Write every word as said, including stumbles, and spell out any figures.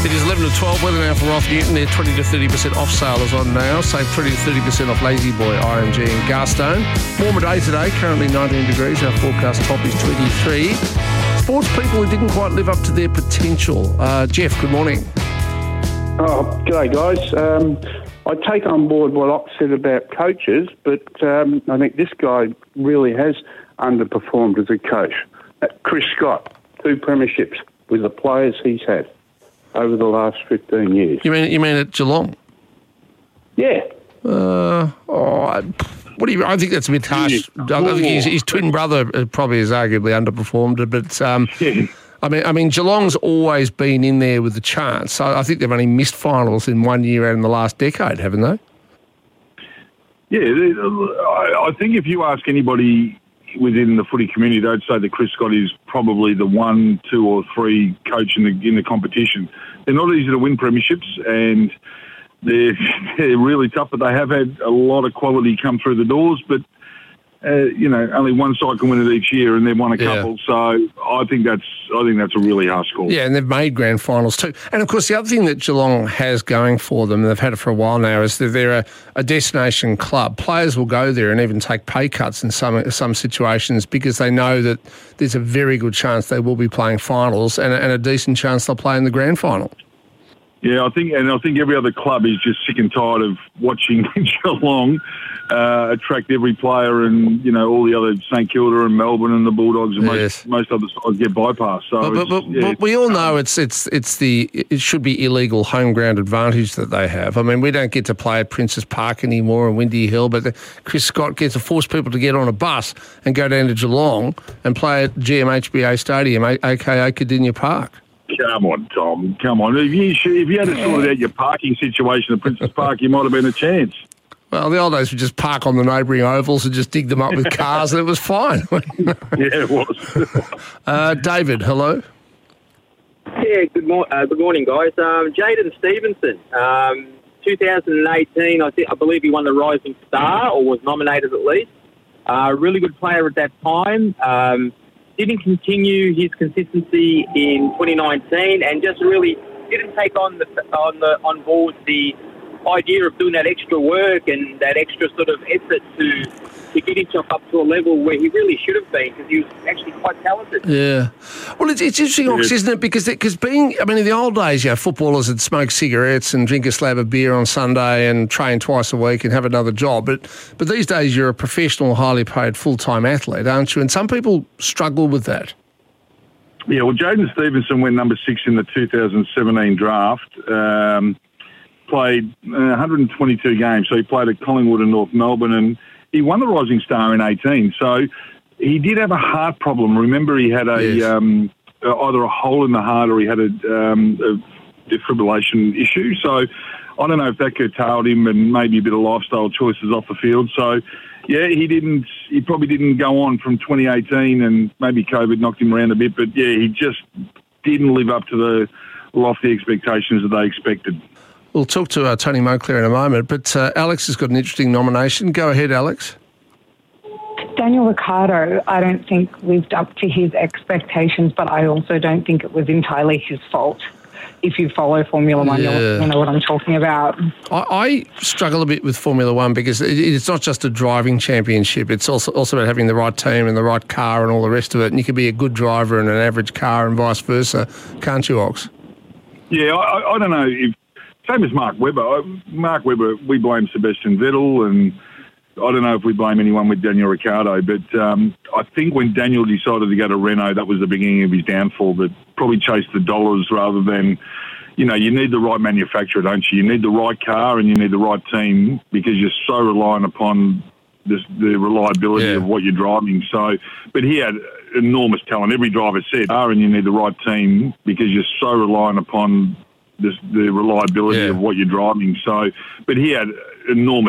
It is eleven to twelve. Weather now for Roth Newton. They're twenty to thirty percent off sailors on now. Save twenty to thirty percent off Lazy Boy, I M G and Garstone. Warmer day today, currently nineteen degrees. Our forecast top is twenty-three. Sports people who didn't quite live up to their potential. Uh, Jeff, good morning. Oh, g'day guys. Um, I take on board what Ox said about coaches, but um, I think this guy really has underperformed as a coach. Uh, Chris Scott, two premierships with the players he's had over the last fifteen years. You mean you mean at Geelong? Yeah. Uh, oh, I, what do you? I think that's a bit harsh. I think his, his twin brother probably has arguably underperformed, but um, Yeah. I mean, I mean, Geelong's always been in there with a chance. I, I think they've only missed finals in one year out in the last decade, haven't they? Yeah, I I think if you ask anybody within the footy community, they'd say that Chris Scott is probably the one, two, or three coach in the in the competition. They're not easy to win premierships, and they're they're really tough. But they have had a lot of quality come through the doors. But uh, you know, only one side can win it each year, and they've won a Yeah. couple. So I think that's I think that's a really harsh score. Yeah, and they've made grand finals too. And of course, the other thing that Geelong has going for them, and they've had it for a while now, is that they're a, a destination club. Players will go there and even take pay cuts in some some situations because they know that there's a very good chance they will be playing finals and, and a decent chance they'll play in the grand final. Yeah, I think, and I think every other club is just sick and tired of watching Geelong uh, attract every player, and you know all the other St Kilda and Melbourne and the Bulldogs and Yes. most, most other sides get bypassed. So, But, but, it's- but, yeah, but it's- we all know it's it's it's the it should be illegal home ground advantage that they have. I mean, we don't get to play at Princes Park anymore and Windy Hill, but the, Chris Scott gets to force people to get on a bus and go down to Geelong and play at G M H B A Stadium, aka Cardinia Park. Come on, Tom. Come on. If you if you had sorted out your parking situation at Princes Park, you might have been a chance. Well, the old days would just park on the neighbouring ovals and just dig them up with cars, and it was fine. Yeah, it was. uh, David, hello. Yeah, good, mor- uh, good morning, guys. Um, Jaden Stevenson, um, two thousand eighteen, I think, I believe he won the Rising Star, or was nominated at least. Uh, really good player at that time. Um, didn't continue his consistency in twenty nineteen, and just really didn't take on the on the on board the idea of doing that extra work and that extra sort of effort to to get himself up to a level where he really should have been, because he was actually quite talented. Yeah. Well, it's, it's interesting, Ox, isn't it? Because because being, I mean, in the old days, you know, footballers would smoke cigarettes and drink a slab of beer on Sunday and train twice a week and have another job. But but these days, you're a professional, highly paid, full-time athlete, aren't you? And some people struggle with that. Yeah, well, Jaden Stevenson went number six in the two thousand seventeen draft. Um, played uh, one hundred twenty-two games, so he played at Collingwood and North Melbourne, and he won the Rising Star in eighteen. So he did have a heart problem. Remember, he had a Yes. um, either a hole in the heart or he had a, um, a defibrillation issue. So I don't know if that curtailed him, and maybe a bit of lifestyle choices off the field. So yeah, he didn't. He probably didn't go on from twenty eighteen, and maybe COVID knocked him around a bit. But yeah, he just didn't live up to the lofty expectations that they expected. We'll talk to uh, Tony Moncler in a moment, but uh, Alex has got an interesting nomination. Go ahead, Alex. Daniel Ricciardo, I don't think lived up to his expectations, but I also don't think it was entirely his fault. If you follow Formula One, Yeah. you'll you know what I'm talking about. I, I struggle a bit with Formula One because it, it's not just a driving championship. It's also also about having the right team and the right car and all the rest of it. And you can be a good driver in an average car and vice versa, can't you, Ox? Yeah, I, I don't know if. Same as Mark Webber. Mark Webber, we blame Sebastian Vettel, and I don't know if we blame anyone with Daniel Ricciardo, but um, I think when Daniel decided to go to Renault, that was the beginning of his downfall, that probably chased the dollars rather than, you know, you need the right manufacturer, don't you? You need the right car and you need the right team, because you're so reliant upon this, the reliability Yeah. of what you're driving. So, but he had enormous talent. Every driver said, "Ah, and you need the right team because you're so reliant upon this, the reliability Yeah. of what you're driving." So, but he had enormous